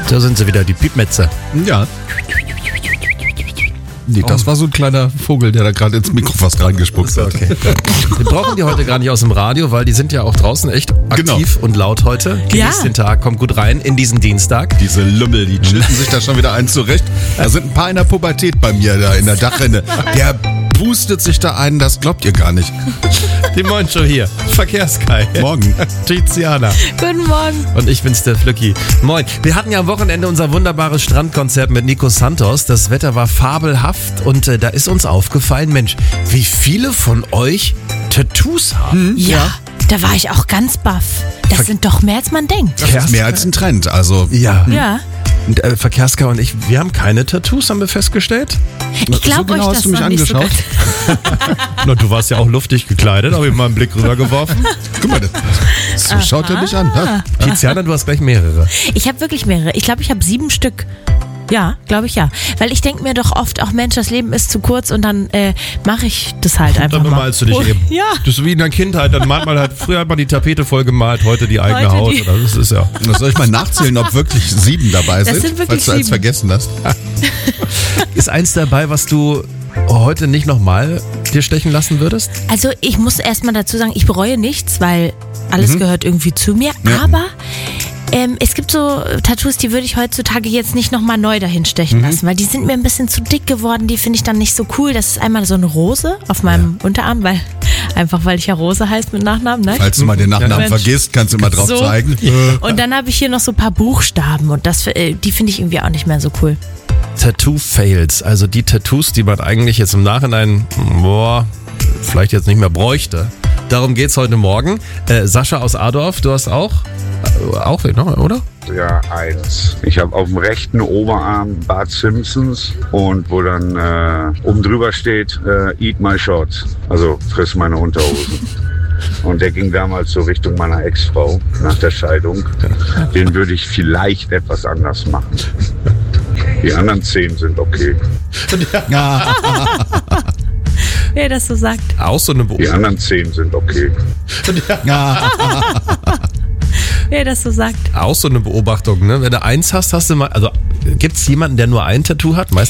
Da sind sie wieder, die Piepmetze. Ja. Nee, das war so ein kleiner Vogel, der da gerade ins Mikro fast reingespuckt hat. Okay. Wir brauchen die heute gar nicht aus dem Radio, weil die sind ja auch draußen echt aktiv und laut heute. Genießt den Tag, kommt gut rein in diesen Dienstag. Diese Lümmel, die chillen sich da schon wieder ein zurecht. Da sind ein paar in der Pubertät bei mir da in der Dachrinne. Der pustet sich da ein, das glaubt ihr gar nicht. Die Moncho hier. Verkehrskai. Morgen. Tiziana. Guten Morgen. Und ich bin's, der Flücki. Moin. Wir hatten ja am Wochenende unser wunderbares Strandkonzert mit Nico Santos. Das Wetter war fabelhaft und da ist uns aufgefallen, Mensch, wie viele von euch Tattoos haben. Ja, da war ich auch ganz baff. Das sind doch mehr, als man denkt. Das ist mehr als ein Trend, also. Ja. Und Verkehrskai und ich, wir haben keine Tattoos, haben wir festgestellt. Ich glaube, genau euch hast das du mich noch nicht so angeschaut. Na, du warst ja auch luftig gekleidet, habe ich mal einen Blick rübergeworfen. Guck mal, so schaut er mich an. Ne? Tiziana, du hast gleich mehrere. Ich habe wirklich mehrere. Ich glaube, ich habe 7 Stück. Ja, glaube ich ja. Weil ich denke mir doch oft, auch Mensch, das Leben ist zu kurz und dann mache ich das halt einfach Dann mal. bemalst du dich eben. Ja. Das ist wie in der Kindheit. Dann malt man halt, früher hat man die Tapete voll gemalt, heute die eigene Heute Haut. die- Oder das ist ja. Das soll ich mal nachzählen, ob wirklich 7 dabei Das sind, sind wirklich falls du eins 7. vergessen hast. Ist eins dabei, was du heute nicht nochmal dir stechen lassen würdest? Also ich muss erstmal dazu sagen, ich bereue nichts, weil alles gehört irgendwie zu mir. Ja. Aber es gibt so Tattoos, die würde ich heutzutage jetzt nicht nochmal neu dahin stechen lassen, weil die sind mir ein bisschen zu dick geworden. Die finde ich dann nicht so cool. Das ist einmal so eine Rose auf meinem Unterarm, weil ich ja Rose heißt mit Nachnamen, ne? Falls du mal den Nachnamen Mensch. vergisst, kannst du immer drauf So. zeigen. Und dann habe ich hier noch so ein paar Buchstaben und die finde ich irgendwie auch nicht mehr so cool. Tattoo-Fails, also die Tattoos, die man eigentlich jetzt im Nachhinein, vielleicht jetzt nicht mehr bräuchte. Darum geht's heute Morgen. Sascha aus Adorf, du hast auch noch, oder? Ja, 1. Ich habe auf dem rechten Oberarm Bart Simpsons und wo dann oben drüber steht, eat my shorts, also friss meine Unterhosen. Und der ging damals so Richtung meiner Ex-Frau nach der Scheidung. Den würde ich vielleicht etwas anders machen. Die anderen 10 sind okay. Ja. Wer das so sagt. Auch so eine Die Beobachtung. anderen 10 sind okay. Ja. Wer das so sagt. Auch so eine Beobachtung, ne? Wenn du eins hast, hast du mal. Also gibt's jemanden, der nur ein Tattoo hat? Meistens